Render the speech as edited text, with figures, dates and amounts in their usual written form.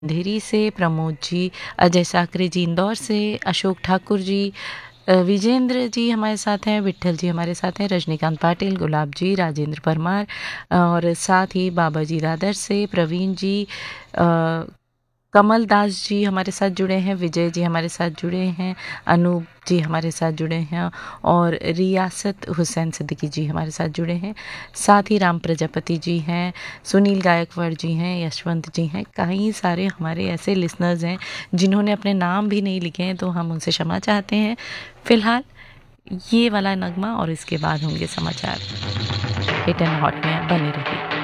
अंधेरी से, प्रमोद जी, अजय साकरे जी इंदौर से, अशोक ठाकुर जी, विजेंद्र जी हमारे साथ हैं, विट्ठल जी हमारे साथ हैं, रजनीकांत पाटिल, गुलाब जी, राजेंद्र परमार और साथ ही बाबा जी दादर से, प्रवीण जी, कमल दास जी हमारे साथ जुड़े हैं, विजय जी हमारे साथ जुड़े हैं, अनूप जी हमारे साथ जुड़े हैं और रियासत हुसैन सिद्दीकी जी हमारे साथ जुड़े हैं। साथ ही राम प्रजापति जी हैं, सुनील गायकवाड़ जी हैं, यशवंत जी हैं, कई सारे हमारे ऐसे लिसनर्स हैं जिन्होंने अपने नाम भी नहीं लिखे हैं, तो हम उनसे क्षमा चाहते हैं। फिलहाल ये वाला नगमा और इसके बाद होंगे समाचार। हिट एंड हॉट में बने रहिए।